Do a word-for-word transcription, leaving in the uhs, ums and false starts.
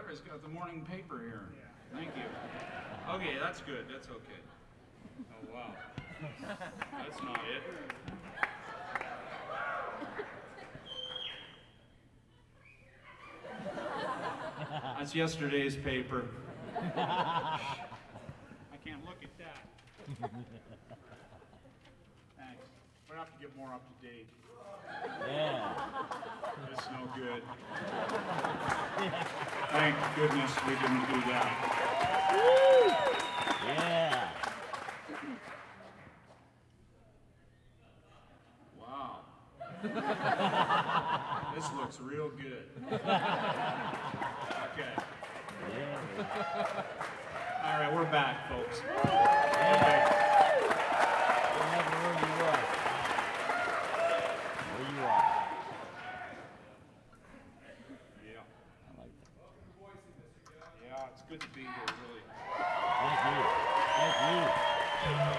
has got the morning paper here. Thank you. Okay, that's good. That's okay. Oh, wow. That's not it. That's yesterday's paper. I can't look at that. Thanks. We'll have to get more up to date. Yeah. It's no good. Thank goodness we didn't do that. Woo! Yeah. Wow. This looks real good. Okay. Yeah. All right, we're back, folks. Yeah. Okay. Don't have to where you are. Where you are. Yeah. I like that. Yeah, it's good to be here, really. Thank you. Thank you.